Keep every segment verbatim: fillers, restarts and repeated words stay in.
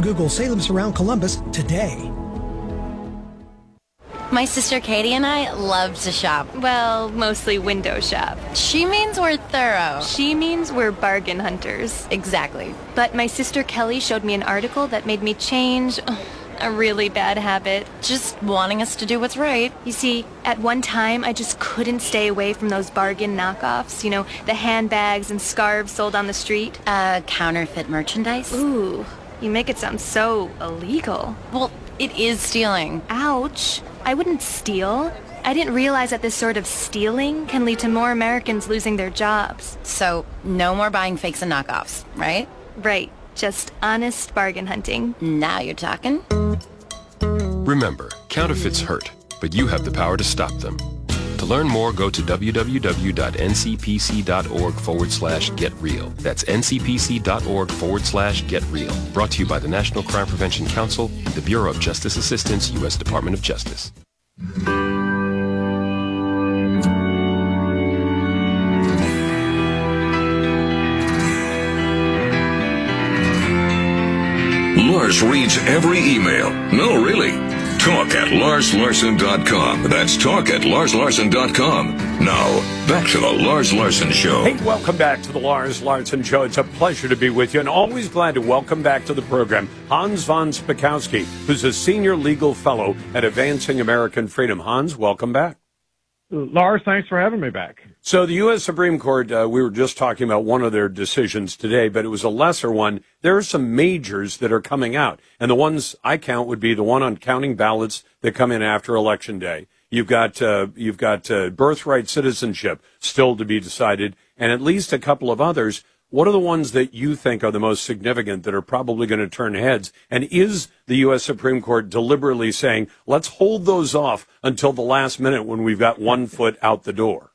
Google Salem Surround Columbus today. My sister Katie and I love to shop. Well, mostly window shop. She means we're thorough. She means we're bargain hunters. Exactly. But my sister Kelly showed me an article that made me change a really bad habit. Just wanting us to do what's right. You see, at one time, I just couldn't stay away from those bargain knockoffs. You know, the handbags and scarves sold on the street. Uh, counterfeit merchandise? Ooh, you make it sound so illegal. Well, it is stealing. Ouch. I wouldn't steal. I didn't realize that this sort of stealing can lead to more Americans losing their jobs. So, no more buying fakes and knockoffs, right? Right. Just honest bargain hunting. Now you're talking. Remember, counterfeits hurt, but you have the power to stop them. To learn more, go to www.ncpc.org forward slash get real. That's ncpc.org forward slash get real. Brought to you by the National Crime Prevention Council and the Bureau of Justice Assistance, U S Department of Justice. Lars reads every email. No, really. Talk at lars larson dot com. That's talk at lars larson dot com. Now, back to the Lars Larson Show. Hey, welcome back to the Lars Larson Show. It's a pleasure to be with you, and always glad to welcome back to the program Hans von Spakovsky, who's a senior legal fellow at Advancing American Freedom. Hans, welcome back. Lars, thanks for having me back. So the U S Supreme Court, uh, we were just talking about one of their decisions today, but it was a lesser one. There are some majors that are coming out, and the ones I count would be the one on counting ballots that come in after Election Day. You've got uh, you've got uh, birthright citizenship still to be decided, and at least a couple of others. What are the ones that you think are the most significant that are probably going to turn heads? And is the U S Supreme Court deliberately saying, let's hold those off until the last minute when we've got one foot out the door?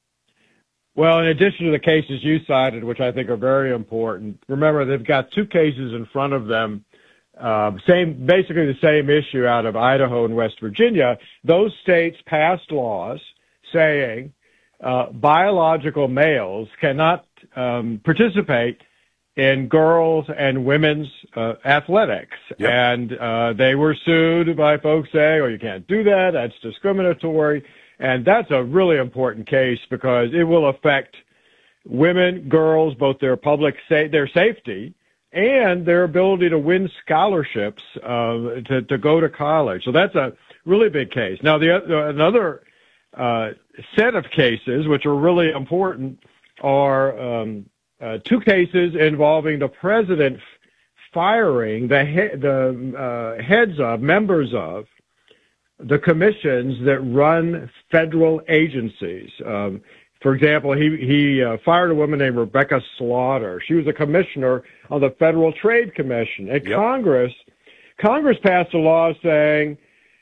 Well, in addition to the cases you cited, which I think are very important, remember they've got two cases in front of them, uh, same, basically the same issue out of Idaho and West Virginia. Those states passed laws saying uh, biological males cannot um, participate in girls and women's uh, athletics. Yep. And uh, they were sued by folks saying, oh, you can't do that, that's discriminatory. And that's a really important case because it will affect women, girls, both their public sa- their safety and their ability to win scholarships uh, to, to go to college. So that's a really big case. Now, the uh, another uh, set of cases which are really important are um, uh, two cases involving the president f- firing the he- the uh, heads of members of the commissions that run federal agencies. Um, for example, he he uh, fired a woman named Rebecca Slaughter. She was a commissioner on the Federal Trade Commission. And yep. Congress, Congress passed a law saying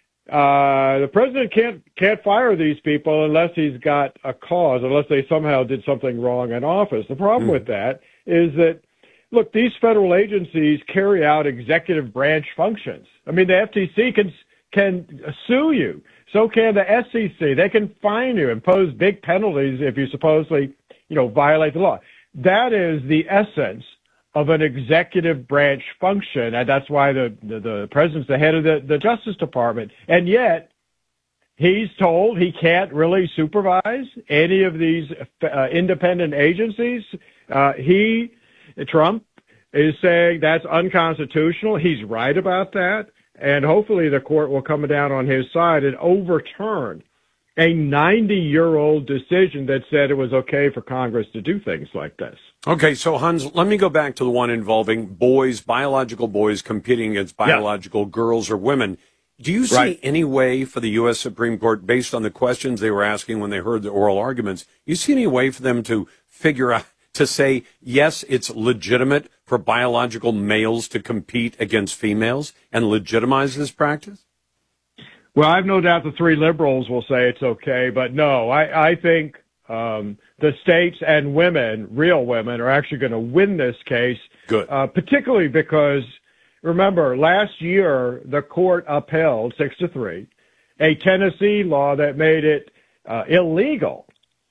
uh, the president can't can't fire these people unless he's got a cause, unless they somehow did something wrong in office. The problem mm. with that is that, look, these federal agencies carry out executive branch functions. I mean, the F T C can can sue you. So can the S E C. They can fine you, impose big penalties if you supposedly, you know, violate the law. That is the essence of an executive branch function, and that's why the, the, the president's the head of the, the Justice Department. And yet, he's told he can't really supervise any of these uh, independent agencies. Uh, he, Trump, is saying that's unconstitutional. He's right about that. And hopefully the court will come down on his side and overturn a ninety-year-old decision that said it was okay for Congress to do things like this. Okay, so Hans, let me go back to the one involving boys, biological boys competing against biological yeah. girls or women. Do you see right. any way for the U S Supreme Court, based on the questions they were asking when they heard the oral arguments, you see any way for them to figure out, to say, yes, it's legitimate for biological males to compete against females and legitimize this practice? Well, I have no doubt the three liberals will say it's okay, but no, I, I think um, the states and women, real women, are actually going to win this case. Good. Uh, particularly because, remember, last year the court upheld, six to three, a Tennessee law that made it uh, illegal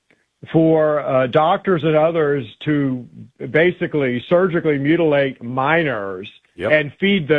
for uh, doctors and others to basically surgically mutilate minors yep. and feed them